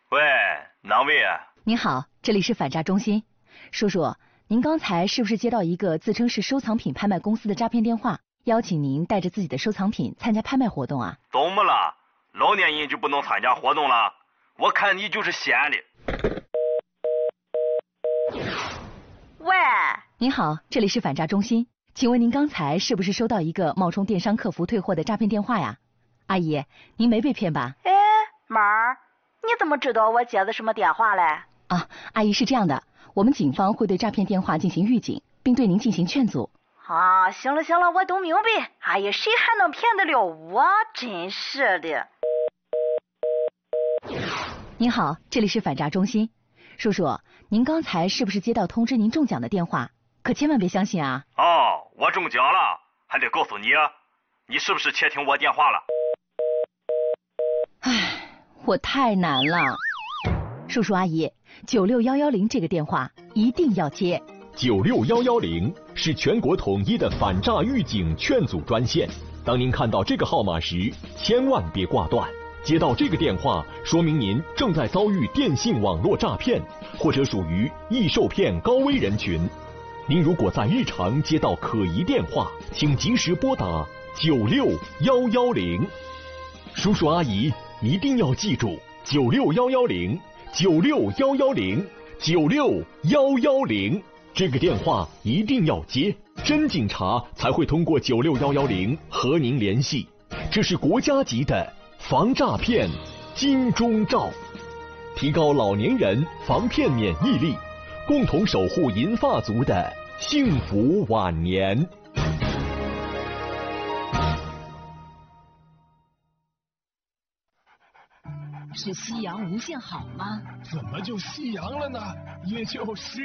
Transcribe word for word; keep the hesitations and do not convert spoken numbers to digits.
喂，哪位啊？ 您好，这里是反诈中心。叔叔，您刚才是不是接到一个自称是收藏品拍卖公司的诈骗电话，邀请您带着自己的收藏品参加拍卖活动啊？ 怎么了？老年人就不能参加活动了？我看你就是闲的。 喂， 您好，这里是反诈中心，请问您刚才是不是收到一个冒充电商客服退货的诈骗电话呀？阿姨，您没被骗吧？ 哎，妈儿，你怎么知道我接的什么电话嘞？ 啊，阿姨是这样的，我们警方会对诈骗电话进行预警，并对您进行劝阻。 啊，行了行了，我都明白。哎呀，谁还能骗得了我？真是的。 您好，这里是反诈中心。叔叔，您刚才是不是接到通知您中奖的电话？可千万别相信啊！ 哦，我中奖了，还得告诉你啊，你是不是窃听我电话了？ 唉，我太难了。叔叔阿姨，九六幺幺零这个电话一定要接。 九六幺幺零是全国统一的反诈预警劝阻专线。当您看到这个号码时，千万别挂断。接到这个电话，说明您正在遭遇电信网络诈骗，或者属于易受骗高危人群。您如果在日常接到可疑电话，请及时拨打九六幺幺零。叔叔阿姨一定要记住九六幺幺零，九六幺幺零，九六幺幺零，这个电话一定要接，真警察才会通过九六幺幺零和您联系。这是国家级的防诈骗金钟罩，提高老年人防骗免疫力，共同守护银发族的幸福晚年。 是夕阳无限好吗？ 怎么就夕阳了呢？也就是